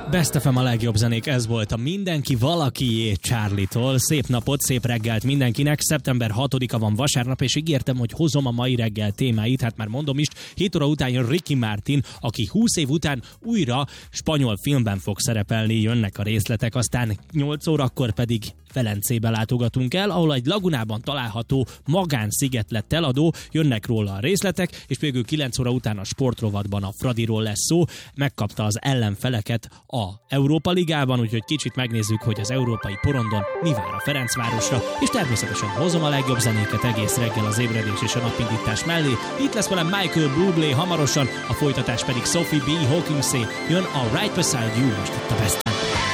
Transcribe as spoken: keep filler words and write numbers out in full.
Best ef em a legjobb zenék, ez volt a Mindenki Valakié Charlie-tól. Szép napot, szép reggelt mindenkinek. szeptember hatodika van, vasárnap, és ígértem, hogy hozom a mai reggel témáit. Hát már mondom is, hét óra után jön Ricky Martin, aki húsz év után újra spanyol filmben fog szerepelni, jönnek a részletek, aztán nyolc órakor pedig Velencébe látogatunk el, ahol egy lagunában található magánsziget lett eladó, jönnek róla a részletek, és végül kilenc óra után a sportrovatban a Fradiról lesz szó, megkapta az ellenfeleket a Európa Ligában, úgyhogy kicsit megnézzük, hogy az európai porondon mi vár a Ferencvárosra, és természetesen hozom a legjobb zenéket egész reggel az ébredés és a napindítás mellé. Itt lesz velem Michael Bublé hamarosan, a folytatás pedig Sophie B. Hawkinsé, jön a Right Beside You most itt a Best.